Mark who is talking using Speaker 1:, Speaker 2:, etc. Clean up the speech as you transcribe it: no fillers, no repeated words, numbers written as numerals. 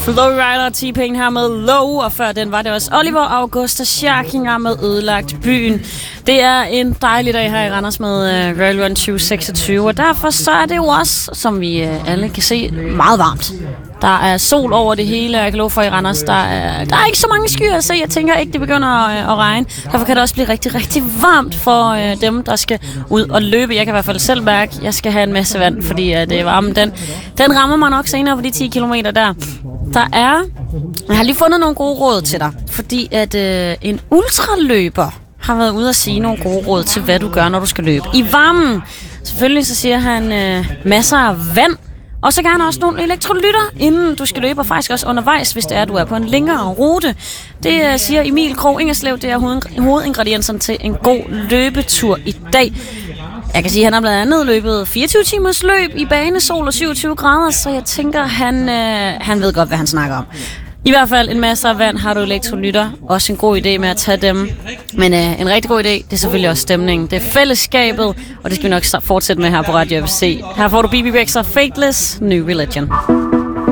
Speaker 1: Flowrider og T-Pain her med Low, og før den var det også Oliver Augusta Sharkinger med Ødelagt Byen. Det er en dejlig dag her i Randers med Royal Run 2026, og derfor så er det jo også, som vi alle kan se, meget varmt. Der er sol over det hele, og jeg kan love for i Randers, der er ikke så mange skyer at se. Jeg tænker ikke, det begynder at regne. Derfor kan det også blive rigtig, rigtig varmt for dem, der skal ud og løbe. Jeg kan i hvert fald selv mærke, at jeg skal have en masse vand, fordi det er varmen. Den rammer mig nok senere på de 10 kilometer der. Jeg har lige fundet nogle gode råd til dig, fordi at en ultraløber har været ude at sige nogle gode råd til, hvad du gør, når du skal løbe. I varmen, selvfølgelig så siger han masser af vand, og så gerne også nogle elektrolytter, inden du skal løbe, og faktisk også undervejs, hvis det er, du er på en længere rute. Det siger Emil Krog Ingerslev, det er hovedingredienserne til en god løbetur i dag. Jeg kan sige, at han har blandt andet løbet 24 timers løb i banesol og 27 grader, så jeg tænker, han ved godt, hvad han snakker om. I hvert fald en masse af vand, har du elektrolytter. Også en god idé med at tage dem. Men en rigtig god idé, det er selvfølgelig også stemningen. Det er fællesskabet, og det skal vi nok fortsætte med her på Radio FC. Her får du BB Rex og Fateless, New Religion.